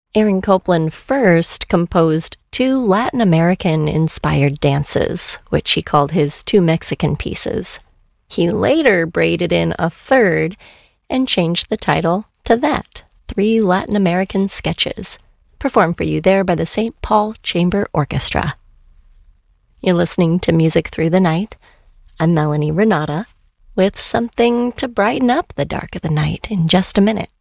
Aaron Copland first composed 2 Latin American-inspired dances, which he called his 2 Mexican pieces. He later braided in a third and changed the title to that, 3 Latin American Sketches, performed for you there by the St. Paul Chamber Orchestra. You're listening to Music Through the Night. I'm Melanie Renata, with something to brighten up the dark of the night in just a minute.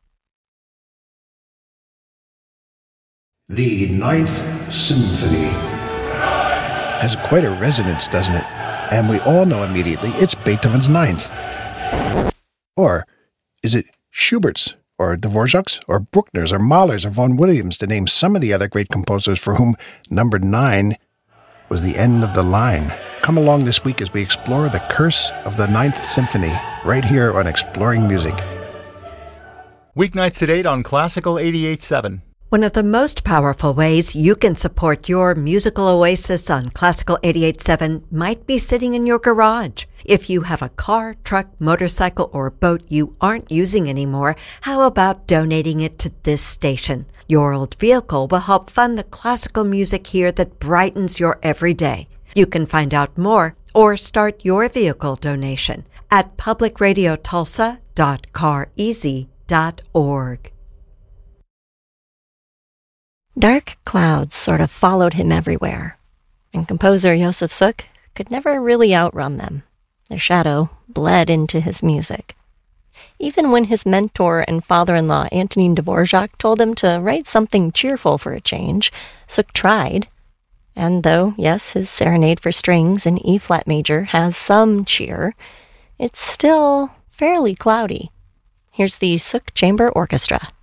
The Ninth Symphony has quite a resonance, doesn't it? And we all know immediately it's Beethoven's Ninth. Or is it Schubert's, or Dvorak's, or Bruckner's, or Mahler's, or Vaughan Williams, to name some of the other great composers for whom number 9 was the end of the line? Come along this week as we explore the curse of the Ninth Symphony, right here on Exploring Music. Weeknights at 8 on Classical 88.7. One of the most powerful ways you can support your musical oasis on Classical 88.7 might be sitting in your garage. If you have a car, truck, motorcycle, or boat you aren't using anymore, how about donating it to this station? Your old vehicle will help fund the classical music here that brightens your everyday. You can find out more or start your vehicle donation at publicradiotulsa.careasy.org. Dark clouds sort of followed him everywhere, and composer Josef Suk could never really outrun them. Their shadow bled into his music. Even when his mentor and father-in-law Antonin Dvorak told him to write something cheerful for a change, Suk tried. And though, yes, his Serenade for Strings in E-flat major has some cheer, it's still fairly cloudy. Here's the Suk Chamber Orchestra.